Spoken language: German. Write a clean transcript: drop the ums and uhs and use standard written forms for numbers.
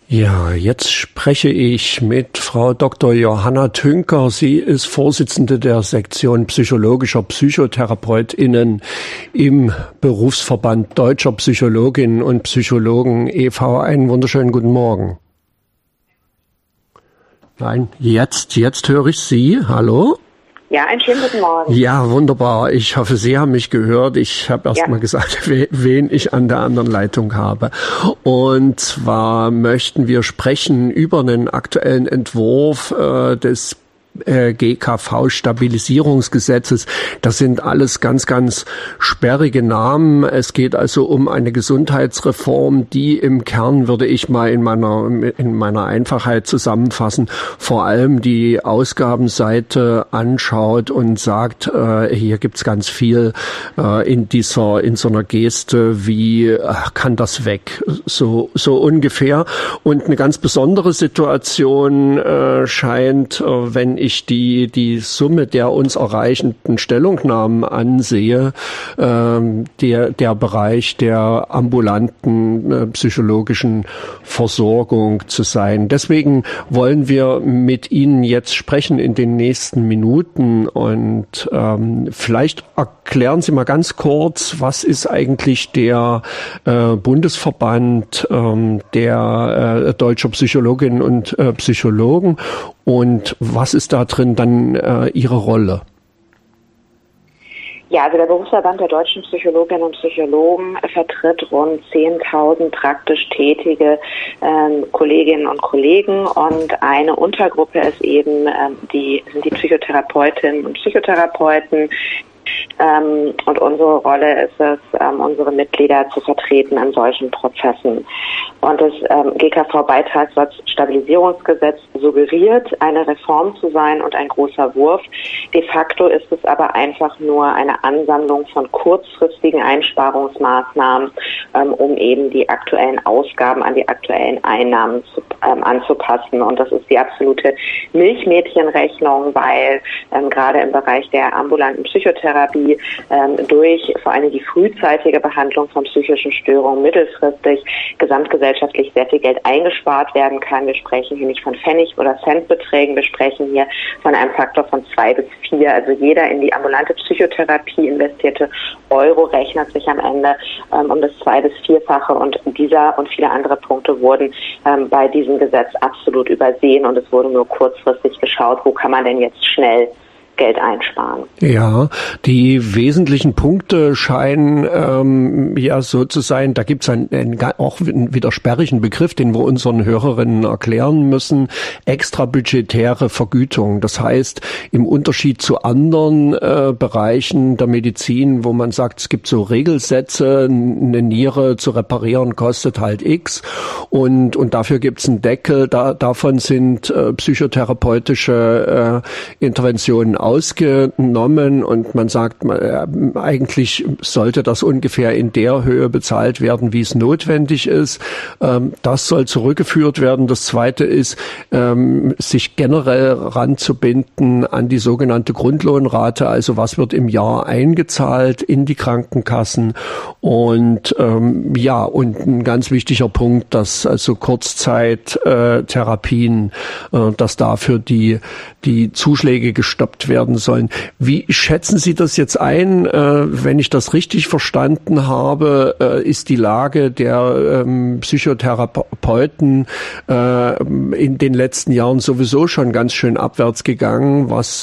Ja, jetzt spreche ich mit Frau Dr. Johanna Tünker. Sie ist Vorsitzende der Sektion psychologischer PsychotherapeutInnen im Berufsverband Deutscher Psychologinnen und Psychologen e.V. Einen wunderschönen guten Morgen. Nein, jetzt höre ich Sie. Hallo? Ja, einen schönen guten Morgen. Ja, wunderbar. Ich hoffe, Sie haben mich gehört. Ich habe erst mal gesagt, wen ich an der anderen Leitung habe. Und zwar möchten wir sprechen über einen aktuellen Entwurf des GKV-Stabilisierungsgesetzes. Das sind alles ganz, ganz sperrige Namen. Es geht also um eine Gesundheitsreform, die im Kern, würde ich mal in meiner Einfachheit zusammenfassen, vor allem die Ausgabenseite anschaut und sagt, hier gibt's ganz viel in so einer Geste wie kann das weg, so ungefähr. Und eine ganz besondere Situation scheint, wenn ich die Summe der uns erreichenden Stellungnahmen ansehe, der Bereich der ambulanten psychologischen Versorgung zu sein. Deswegen wollen wir mit Ihnen jetzt sprechen in den nächsten Minuten und vielleicht erklären Sie mal ganz kurz, was ist eigentlich der Bundesverband der Deutscher Psychologinnen und Psychologen und was ist da drin dann Ihre Rolle? Ja, also der Berufsverband der deutschen Psychologinnen und Psychologen vertritt rund 10.000 praktisch tätige Kolleginnen und Kollegen und eine Untergruppe ist eben sind die Psychotherapeutinnen und Psychotherapeuten. Und unsere Rolle ist es, unsere Mitglieder zu vertreten in solchen Prozessen. Und das GKV-Beitragssatzstabilisierungsgesetz suggeriert, eine Reform zu sein und ein großer Wurf. De facto ist es aber einfach nur eine Ansammlung von kurzfristigen Einsparungsmaßnahmen, um eben die aktuellen Ausgaben an die aktuellen Einnahmen anzupassen. Und das ist die absolute Milchmädchenrechnung, weil gerade im Bereich der ambulanten Psychotherapie durch vor allem die frühzeitige Behandlung von psychischen Störungen mittelfristig gesamtgesellschaftlich sehr viel Geld eingespart werden kann. Wir sprechen hier nicht von Pfennig- oder Centbeträgen, wir sprechen hier von einem Faktor von 2 bis 4. Also jeder in die ambulante Psychotherapie investierte Euro rechnet sich am Ende um das 2- bis 4-fache und dieser und viele andere Punkte wurden bei diesem Gesetz absolut übersehen und es wurde nur kurzfristig geschaut, wo kann man denn jetzt schnell Geld einsparen. Ja, die wesentlichen Punkte scheinen ja so zu sein, da gibt es auch wieder sperrigen Begriff, den wir unseren Hörerinnen erklären müssen, extrabudgetäre Vergütung. Das heißt, im Unterschied zu anderen Bereichen der Medizin, wo man sagt, es gibt so Regelsätze, eine Niere zu reparieren kostet halt X und dafür gibt es einen Deckel, davon sind psychotherapeutische Interventionen ausgenommen und man sagt, eigentlich sollte das ungefähr in der Höhe bezahlt werden, wie es notwendig ist. Das soll zurückgeführt werden. Das Zweite ist, sich generell ranzubinden an die sogenannte Grundlohnrate, also was wird im Jahr eingezahlt in die Krankenkassen und und ein ganz wichtiger Punkt, dass also Kurzzeittherapien, dass dafür die Zuschläge gestoppt werden sollen. Wie schätzen Sie das jetzt ein? Wenn ich das richtig verstanden habe, ist die Lage der Psychotherapeuten in den letzten Jahren sowieso schon ganz schön abwärts gegangen, was